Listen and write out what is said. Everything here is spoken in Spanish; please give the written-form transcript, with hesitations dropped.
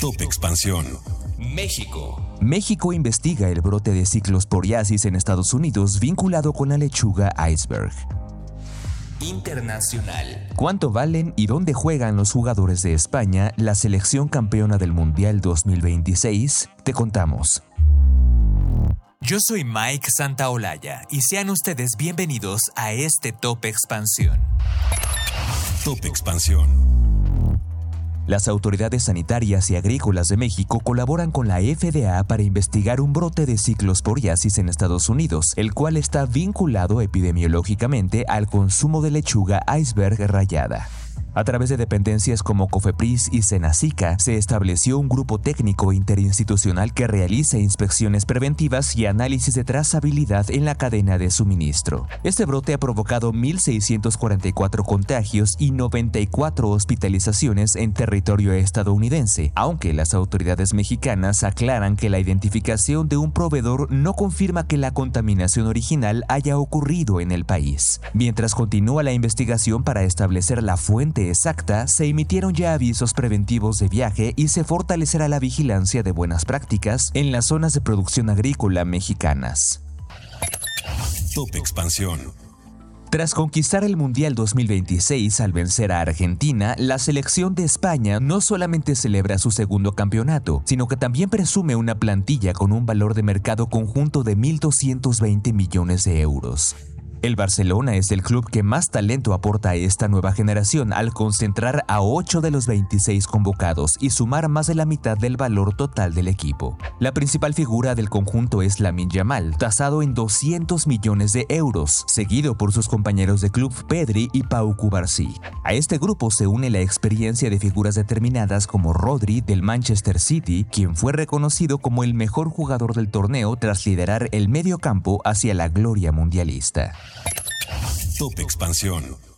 Top Expansión. México investiga el brote de ciclosporiasis en Estados Unidos vinculado con la lechuga iceberg. Internacional. ¿Cuánto valen y dónde juegan los jugadores de España, la selección campeona del Mundial 2026? Te contamos. Yo soy Mike Santaolalla y sean ustedes bienvenidos a este Top Expansión. Top Expansión. Las autoridades sanitarias y agrícolas de México colaboran con la FDA para investigar un brote de ciclosporiasis en Estados Unidos, el cual está vinculado epidemiológicamente al consumo de lechuga iceberg rayada. A través de dependencias como COFEPRIS y Senacica, se estableció un grupo técnico interinstitucional que realiza inspecciones preventivas y análisis de trazabilidad en la cadena de suministro. Este brote ha provocado 1,644 contagios y 94 hospitalizaciones en territorio estadounidense, aunque las autoridades mexicanas aclaran que la identificación de un proveedor no confirma que la contaminación original haya ocurrido en el país. Mientras continúa la investigación para establecer la fuente exacta, se emitieron ya avisos preventivos de viaje y se fortalecerá la vigilancia de buenas prácticas en las zonas de producción agrícola mexicanas. Top Expansión. Tras conquistar el Mundial 2026 al vencer a Argentina, la selección de España no solamente celebra su segundo campeonato, sino que también presume una plantilla con un valor de mercado conjunto de 1,220 millones de euros. El Barcelona es el club que más talento aporta a esta nueva generación al concentrar a 8 de los 26 convocados y sumar más de la mitad del valor total del equipo. La principal figura del conjunto es Lamine Yamal, tasado en 200 millones de euros, seguido por sus compañeros de club Pedri y Pau Cubarsí. A este grupo se une la experiencia de figuras determinadas como Rodri del Manchester City, quien fue reconocido como el mejor jugador del torneo tras liderar el medio campo hacia la gloria mundialista. Top Expansión.